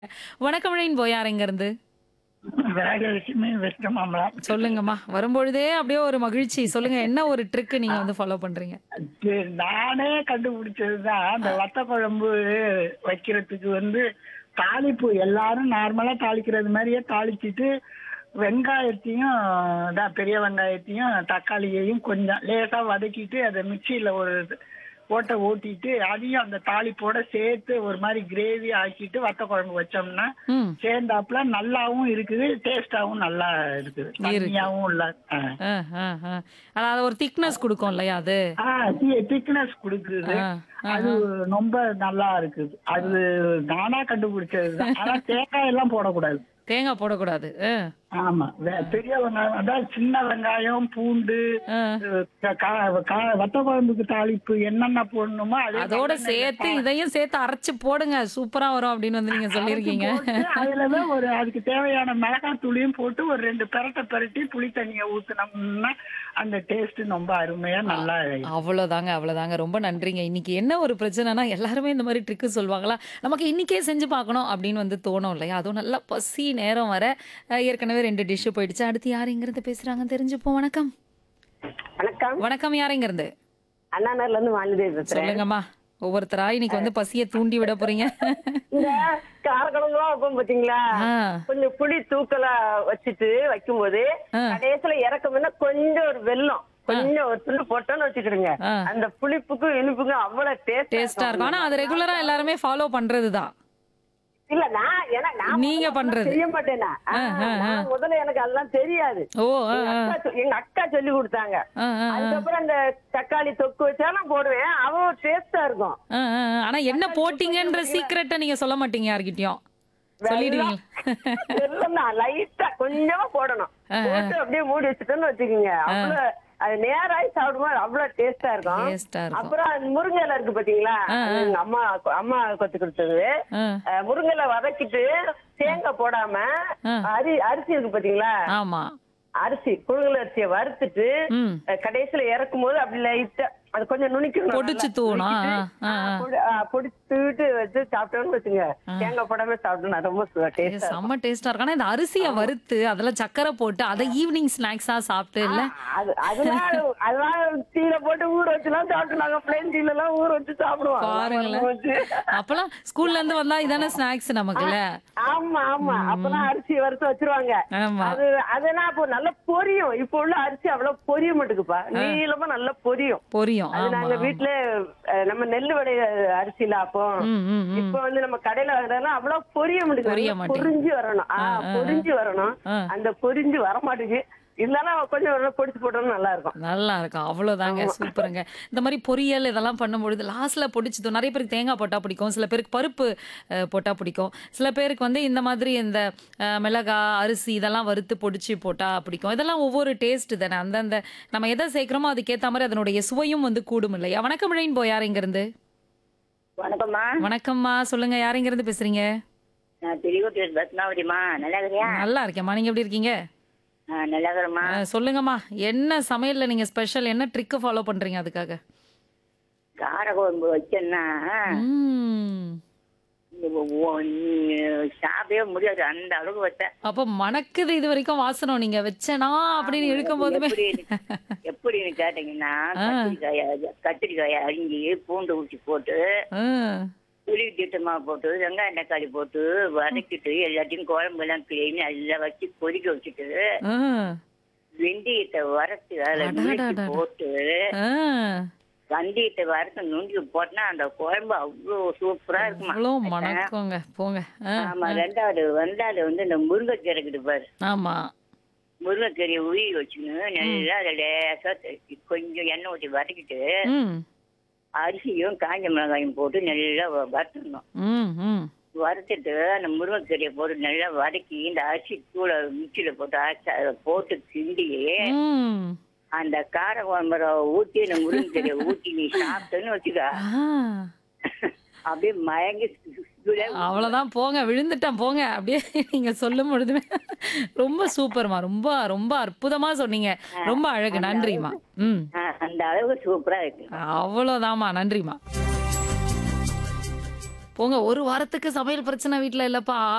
வணக்கம் ரெயின்போ யார் இருந்து? வேகலட்சுமி வெஸ்ட் மாம்பலம். சொல்லுங்கம்மா. வரும்பொழுதே அப்படியே ஒரு மகிழ்ச்சி. சொல்லுங்க என்ன ஒரு ட்ரிக் நீங்க வந்து ஃபாலோ பண்றீங்க? நானே கண்டுபிடிச்சதுதான் அந்த வத்த குழம்பு வைக்கிறதுக்கு தாளிப்பு எல்லாரும் நார்மலா தாளிக்கிறது மாதிரியே தாளிச்சிட்டு வெங்காயத்தையும் பெரிய வெங்காயத்தையும் தக்காளியையும் கொஞ்சம் லேசா வதக்கிட்டு அதை மிக்சியில ஒரு ஓட்டை ஓட்டிட்டு அதையும் அந்த தாளிப்போட சேர்த்து ஒரு மாதிரி கிரேவி ஆக்கிட்டு வத்த குழம்பு வச்சோம்னா ம். சேர்ந்தாப்புல நல்லாவும் இருக்குது, டேஸ்டாவும் நல்லா இருக்குது, இருக்கு. தண்ணியாவும் இல்ல. ஆ, ஆ, ஆ. ஆனா அது ஒரு திக்னஸ் குடுக்கும் இல்லையா அது? திக்னஸ் கொடுக்குது. ஆ, ஆ, அது ஆ. ரொம்ப நல்லா இருக்குது. அது நானா கண்டுபிடிச்சதுதான். ஆனா தேங்காய் எல்லாம் போடக்கூடாது. தேங்காய் போடக்கூடாது. ஆமா, பெரிய வெங்காயம் அதான் சின்ன வெங்காயம், பூண்டு, ஆ. வத்த குழம்புக்கு தாளிப்பு என்னென்ன போடணுமோ அதே அதோட நல்லெண்ணெய்ல சேர்த்து இதையும் சேர்த்து அரைச்சு போடுங்க. சூப்பரா வரும் அப்படின்னு வந்து நீங்க அரைச்சு சொல்லியிருக்கீங்க. போட்டு அதுலதான் அதுக்கு தேவையான மிளகாய் தூளியும் போட்டு ஒரு 2 பிரட்டி புளி தண்ணியை ஊத்துனோம்னா அந்த டேஸ்ட் ரொம்ப அருமையா நல்லா இருக்கும். அவ்வளோதாங்க, அவ்வளோதாங்க. ரொம்ப நன்றிங்க. இன்னைக்கு என்ன ஒரு பிரச்சனைனா, எல்லாருமே இந்த மாரி ட்ரிக்கு சொல்லுவாங்களா? நமக்கு இன்னைக்கே செஞ்சு பார்க்கணும் அப்படின்னு வந்து தோணும் இல்லையா? அதுவும் நல்லா பசி நேரம் வர ஏற்கனவே 2 டிஷ் போயிடுச்சு. அடுத்து யார் எங்கிருந்து பேசுறாங்கன்னு தெரிஞ்சுப்போம். வணக்கம். வணக்கம். வணக்கம். யார் எங்கிருந்து? அண்ணா நகர்ல இருந்து மாலிதேவி பேசுறேன். சொல்லுங்கம்மா. ஒவ்வொருத்தரா இன்னைக்கு வந்து பசிய தூண்டி விட போறீங்க. இந்த காரக்குழம்புலாம் வைப்போம் பாத்தீங்களா, ஆ. கொஞ்சம் புளி தூக்கலா வச்சுட்டு வைக்கும்போது ஆ. கடைசியில இறக்கும்னா கொஞ்சம் ஒரு வெல்லம் கொஞ்சம் ஒரு துண்டு போட்டோன்னு வச்சுக்கிடுங்க. ஆ. அந்த புளிப்புக்கும் இனிப்புக்கும் அவ்வளவு டேஸ்டா இருக்கும். ஆனா அது ரெகுலரா எல்லாருமே ஃபாலோ பண்றதுதான். இல்ல நான் நீங்க பண்றது. செய்ய மாட்டேனா. நான் முதல்ல எனக்கு அதெல்லாம் தெரியாது. ஓ! ஆ, ஆ. எங்க அக்கா சொல்லி கொடுத்தாங்க. ஆ, ஆ, ஆ. அதுக்கப்புறம் அந்த தக்காளி தொக்கு வச்சாலும் போடுவேன், அவன் டேஸ்டா இருக்கும். ஆ, ஆ, ஆ. ஆனா என்ன போட்டீங்கன்ற சீக்ரெட்ட நீங்க சொல்ல மாட்டீங்க யார்கிட்டயும். சொல்லிடுவீங்க. வெல்லம் தான் லைட்டா கொஞ்சமா போடணும். போட்டு அப்படியே மூடி வச்சுட்டோம்னு வச்சுக்கோங்க, அவ்வளவு அது நேராய் சாப்பிடும்போது அவ்வளவு டேஸ்டா இருக்கும். டேஸ்டா இருக்கும். அப்புறம் அது முருங்கை இலை இருக்கு பாத்தீங்களா, அது எங்க அம்மா கொத்து கொடுத்தது. ஆ. முருங்கை இலை வதக்கிட்டு தேங்காய் போடாம அரிசி இருக்கு பாத்தீங்களா, ஆமா. அரிசி புழுங்கல் அரிசியை வறுத்துட்டு ம். கடைசியில இறக்கும் போது அப்படி லைட்டா அது கொஞ்சம் நுணுக்கணும். பொடிச்சு தூணும். பொடிச்சுட்டு வச்சு சாப்பிட்டோம்னு வச்சுங்க, தேங்காய் போடாம சாப்பிட்டோம்னா ரொம்ப டேஸ்டா செம்ம டேஸ்டா இருக்கும். ஆனா இந்த அரிசிய வறுத்து அதுல சக்கரை போட்டு அதை ஈவினிங் ஸ்நாக்ஸா சாப்பிட்டு இல்ல அதெல்லாம் டீல போட்டு ஊற வச்சுலாம் சாப்பிட்டு நாங்க பிளேன் டீல எல்லாம் ஊற வச்சு சாப்பிடுவோம். பாருங்களேன். அப்பெல்லாம் ஸ்கூல்ல இருந்து வந்தா இதானே ஸ்நாக்ஸ் நமக்குல. ஆமா ஆமா, அப்பெல்லாம் அரிசி வறுத்து வச்சிருவாங்க. ஆமா. அதெல்லாம் இப்போ நல்லா பொரியும். இப்போ உள்ள அரிசி அவ்வளவு பொரிய மாட்டுக்குப்பா, நீளமா நல்லா பொரியும். பொரியும். அது ஆமா. நாங்க வீட்டுல நம்ம நெல்லு வடை அரிசியில அப்போ ம், ம், ம். இப்ப நம்ம கடையில வாங்குறதுனா அவ்வளவு பொரிய பொரிய மாட்டேங்குது, மாட்டேங்குது. பொரிஞ்சு வரணும். பொரிஞ்சு வரணும். அந்த பொரிஞ்சு வர மாட்டேங்குது. இருந்தாலும் கொஞ்சம் பொடிச்சு போட்டோம்னா நல்லா இருக்கும். நல்லா இருக்கும். அவ்வளவுதாங்க. சூப்பருங்க. இந்த மாதிரி பொரியல் இதெல்லாம் பண்ணும்பொழுது லாஸ்ட்ல பொடிச்சது நிறைய பேருக்கு தேங்காய் போட்டா பிடிக்கும். சில பேருக்கு பருப்பு போட்டா பிடிக்கும். சில பேருக்கு வந்து இந்த மாதிரி இந்த மிளகா அரிசி இதெல்லாம் வறுத்து பொடிச்சு போட்டா பிடிக்கும். இதெல்லாம் ஒவ்வொரு டேஸ்ட் தானே. அந்தந்த நம்ம எதை சேர்க்கிறோமோ அதுக்கேற்ற மாதிரி அதனுடைய சுவையும் வந்து கூடும் இல்லையா? வணக்கம் ரெயின்போ யார் இங்க இருந்து? வணக்கம்மா. வணக்கம்மா. சொல்லுங்க யார் இங்க இருந்து பேசுறீங்க? நான் திருவட்டூர் பத்மாவதிமா. நல்லா இருக்கிறியா? நல்லா இருக்கேம்மா. நீங்க எப்படி இருக்கீங்க? நல்லா இருக்கிறம்மா. சொல்லுங்கம்மா. என்ன சமையல்ல நீங்க ஸ்பெஷல் என்ன ட்ரிக் ஃபாலோ பண்றீங்க அதுக்காக? கார குழம்பு வச்சேன்னா ம். சாப்பிடவே முடியாது, அந்த அளவுக்கு வச்சேன். அப்ப மணக்குது இது வரைக்கும் வாசனம் நீங்க வச்சனா அப்படின்னு இழுக்கும் போதுமே. எப்படின்னு கேட்டீங்கன்னா, கத்திரிக்காய அரிஞ்சு பூண்டு ஊற்றி போட்டு புளி திட்டமா போட்டு வெங்காயம் தக்காளி போட்டு வதக்கிட்டு எல்லாத்தையும் குழம்பு எல்லாம் கிளீன் எல்லாம் வச்சு கொதிக்க வச்சுட்டு வெந்தயத்தை வறுத்து அதில் நுணுக்கி போட்டு வெந்தயத்தை வறுத்து நுணுக்கி போட்டா அந்த குழம்பு அவ்வளோ சூப்பரா இருக்குமா. மணக்குங்க போங்க. ஆமா. ரெண்டாவது வந்தால இந்த முருங்கைக்கீரை இருக்குது பாரு. ஆமா. முருங்கைக்கீரையை உருவி வச்சுன்னு நல்லா அதை லேசா கொஞ்சம் எண்ணெய் ஊற்றி வதக்கிட்டு அரிசியும் காஞ்ச மிளகாயும் போட்டு நல்லா வறுத்துடணும். வறுத்துட்டு அந்த முருங்கைக்கீரையை போட்டு நல்லா வதக்கி இந்த அரிசி தூளை மிக்சியில போட்டு அரைச்சி அதை போட்டு கிண்டி அந்த கார குழம்புற ஊற்றி அந்த முருங்கைக்கீரையை ஊற்றி நீ சாப்பிட்டேன்னு வச்சுக்க, அப்படியே மயங்கி அவ்வளவுதான் போங்க. விழுந்துட்டேன் போங்க. அப்படியே நீங்க சொல்லும் பொழுதுமே ரொம்ப சூப்பர்மா. ரொம்ப ரொம்ப அற்புதமா சொன்னீங்க. ரொம்ப அழகு. நன்றிமா. அந்த அளவுக்கு சூப்பரா இருக்கு. அவ்வளவுதாம்மா. நன்றிமா. போங்க. ஒரு வாரத்துக்கு சமையல் பிரச்சனை வீட்டுல இல்லப்பா.